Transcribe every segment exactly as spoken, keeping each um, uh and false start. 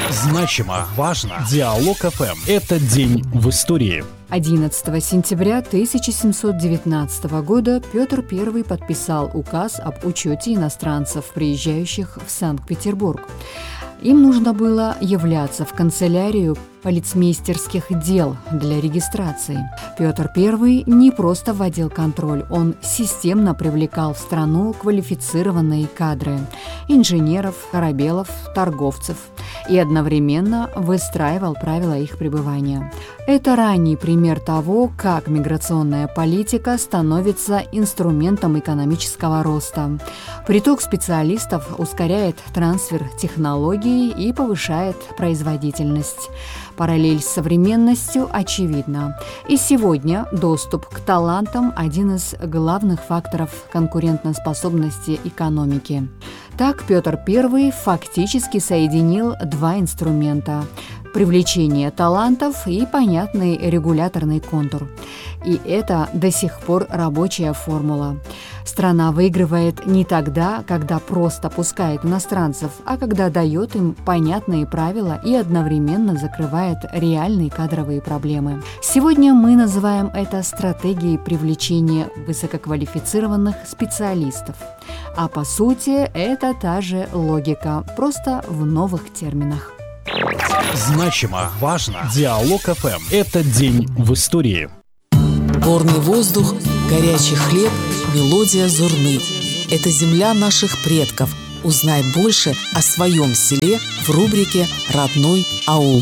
Значимо, важно. Диалог эф эм. Этот день в истории. одиннадцатого сентября тысяча семьсот девятнадцатого года Петр Первый подписал указ об учете иностранцев, приезжающих в Санкт-Петербург. Им нужно было являться в канцелярию полицмейстерских дел для регистрации. Петр Первый не просто вводил контроль, он системно привлекал в страну квалифицированные кадры – инженеров, корабелов, торговцев – и одновременно выстраивал правила их пребывания. Это ранний пример того, как миграционная политика становится инструментом экономического роста. Приток специалистов ускоряет трансфер технологий и повышает производительность. Параллель с современностью очевидна. И сегодня доступ к талантам – один из главных факторов конкурентоспособности экономики. Так Петр Первый фактически соединил два инструмента – привлечение талантов и понятный регуляторный контур. И это до сих пор рабочая формула. Страна выигрывает не тогда, когда просто пускает иностранцев, а когда дает им понятные правила и одновременно закрывает реальные кадровые проблемы. Сегодня мы называем это стратегией привлечения высококвалифицированных специалистов. А по сути, это та же логика, просто в новых терминах. Значимо, важно. Диалог эф эм. Этот день в истории. Горный воздух, горячий хлеб, мелодия зурны. Это земля наших предков. Узнай больше о своем селе в рубрике «Родной аул».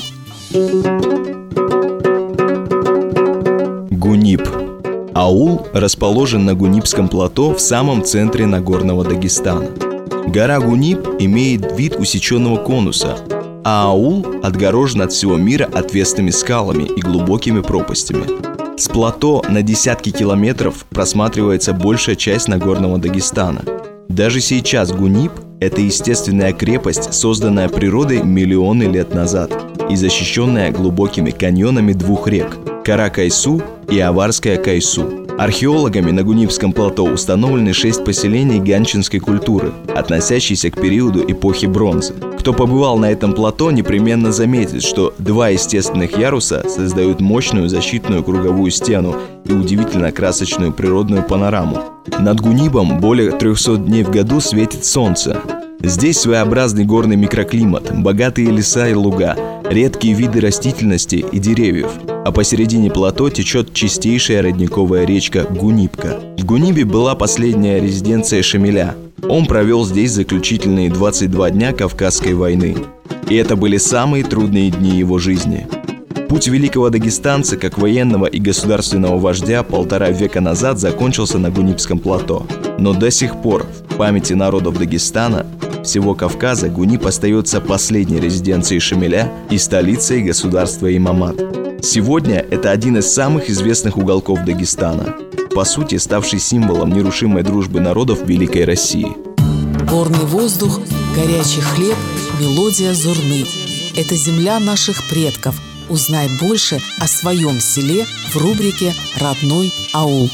Гунип. Аул расположен на Гунипском плато в самом центре Нагорного Дагестана. Гора Гунип имеет вид усеченного конуса, а аул отгорожен от всего мира отвесными скалами и глубокими пропастями. С плато на десятки километров просматривается большая часть Нагорного Дагестана. Даже сейчас Гунип – это естественная крепость, созданная природой миллионы лет назад и защищенная глубокими каньонами двух рек – Кара-Кайсу и Аварская Кайсу. Археологами на Гунипском плато установлены шесть поселений ганчинской культуры, относящиеся к периоду эпохи бронзы. Кто побывал на этом плато, непременно заметит, что два естественных яруса создают мощную защитную круговую стену и удивительно красочную природную панораму. Над Гунипом более трехсот дней в году светит солнце. Здесь своеобразный горный микроклимат, богатые леса и луга, редкие виды растительности и деревьев, а посередине плато течет чистейшая родниковая речка Гунипка. В Гунипе была последняя резиденция Шамиля. Он провел здесь заключительные двадцать два дня Кавказской войны. И это были самые трудные дни его жизни. Путь великого дагестанца, как военного и государственного вождя, полтора века назад закончился на Гунипском плато. Но до сих пор в памяти народов Дагестана, всего Кавказа, Гунип остается последней резиденцией Шамиля и столицей государства Имамат. Сегодня это один из самых известных уголков Дагестана, по сути ставший символом нерушимой дружбы народов Великой России. Горный воздух, горячий хлеб, мелодия зурны. Это земля наших предков. Узнай больше о своем селе в рубрике «Родной аул».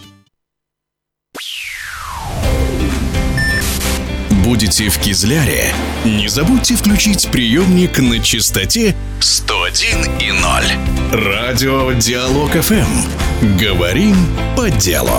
Будете в Кизляре? Не забудьте включить приемник на частоте сто один и ноль. Радио Диалог эф эм. Говорим по делу.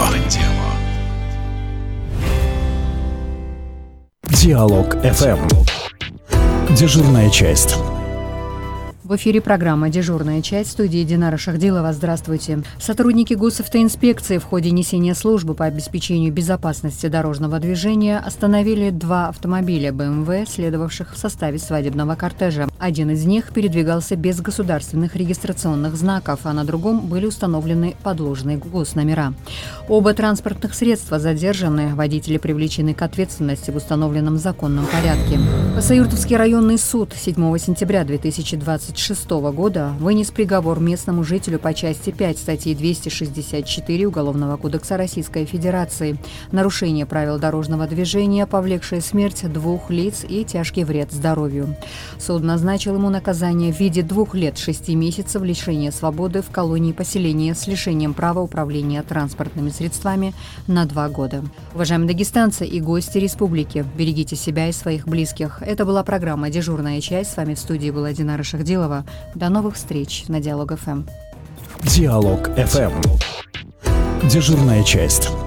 Диалог эф эм. Дежурная часть. В эфире программа «Дежурная часть», в студии Динара Шахдилова. Здравствуйте. Сотрудники госавтоинспекции в ходе несения службы по обеспечению безопасности дорожного движения остановили два автомобиля бэ эм вэ, следовавших в составе свадебного кортежа. Один из них передвигался без государственных регистрационных знаков, а на другом были установлены подложные госномера. Оба транспортных средства задержаны, водители привлечены к ответственности в установленном законном порядке. Басаюртовский районный суд седьмого сентября две тысячи двадцать тысячи шестого года вынес приговор местному жителю по части пять статьи двести шестьдесят четыре Уголовного кодекса Российской Федерации «Нарушение правил дорожного движения, повлекшее смерть двух лиц и тяжкий вред здоровью». Суд назначил ему наказание в виде двух лет шести месяцев лишения свободы в колонии поселения с лишением права управления транспортными средствами на два года. Уважаемые дагестанцы и гости республики, берегите себя и своих близких. Это была программа «Дежурная часть». С вами в студии была Динара Шахдилова. До новых встреч на Диалог ФМ. Диалог ФМ. Дежурная часть.